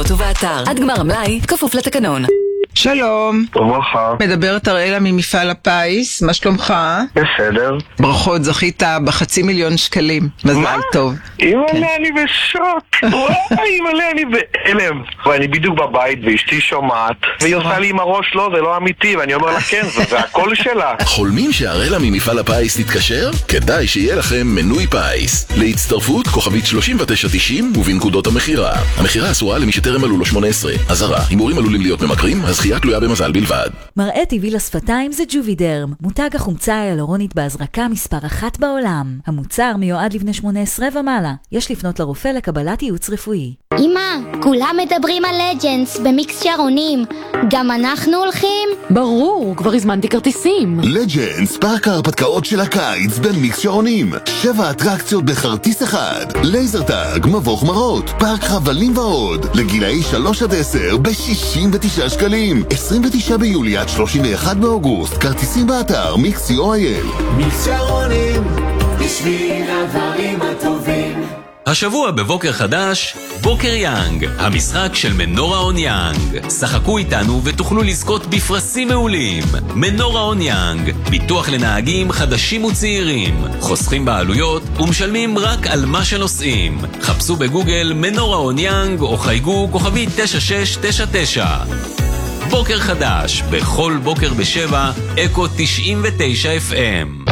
ברשתות ובאתר. עד גמר המלאי, כפוף לתקנון. שלום. וברכה. מדברת אראלה ממפעל הפיס, מה שלומך? בסדר. ברכות, זכית ב500,000 שקלים. מזל טוב. אימא'לה, אני בשוק. וואי, אימא'לה, אני בהלם. ואני בדיוק בבית ואשתי שומעת, והיא עושה לי עם הראש, לא, זה לא אמיתי, ואני אומר לה כן, זה הקול שלה. חולמים שאראלה ממפעל הפיס תתקשר? כדאי שיהיה לכם מנוי פיס. להצטרפות כוכבית 3990 ובנקודות המחירה. המחירה אסורה למי שטרם מלאו לו 18. אזהרה, הימורים עלולים להיות ממכרים, הזכייה תלויה במזל בלבד. מראה טבעי לשפתיים זה ג'ובידרם, מותג החומצה ההיאלורונית בהזרקה מספר 1 בעולם. המוצר מיועד לבני 18 ומעלה. יש לפנות לרופא לקבלת ייעוץ רפואי. אמא, כולם מדברים על לג'נדס במיקס שערונים. גם אנחנו הולכים? ברור, כבר הזמנתי כרטיסים. לג'נדס, פארק ההרפתקאות של הקיץ במיקס שערונים. 7 אטרקציות בכרטיס אחד. לייזר טאג, מבוך מרות, פארק חבלים ועוד. לגילאי 3 עד 10 ב-69 שקלים. 29 ביולי עד 31 באוגוסט. כרטיסים באתר mix.co.il. מיקס שערונים, בשביל הדברים הטובים. השבוע בבוקר חדש, בוקר יאנג, המשחק של מנורה און יאנג. שחקו איתנו ותוכלו לזכות בפרסים מעולים. מנורה און יאנג, ביטוח לנהגים חדשים וצעירים. חוסכים בעלויות ומשלמים רק על מה שנוסעים. חפשו בגוגל מנורה און יאנג או חייגו כוכבית 9699. בוקר חדש, בכל בוקר ב7, אקו 99 FM.